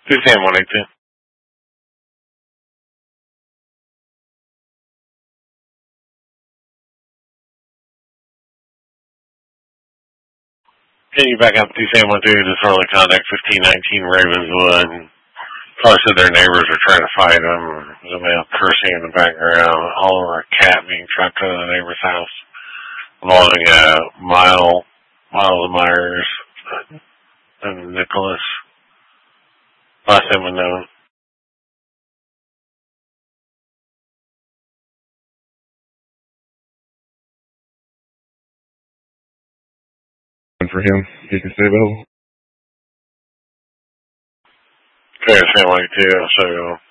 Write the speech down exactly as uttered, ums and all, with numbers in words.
two Sam one eight two. Can you back up to Sam one two, disorderly conduct fifteen nineteen Ravenswood. Probably said their neighbors are trying to fight them. There's a male cursing in the background. All over a cat being trapped in the neighbor's house. Involving uh, Mile, Miles Myers and Nicholas. Last name unknown. For him, he can stay available. Okay, Sam one eight two, I'll show you.